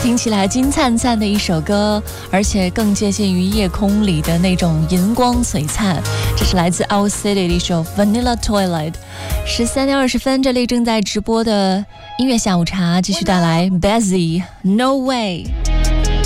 听起来金灿灿的一首歌，而且更接近于夜空里的那种银光璀璨。这是来自 Owl City 的一首 Vanilla Twilight。13点20分，这里正在直播的音乐下午茶，继续带来 Bazzi No Way。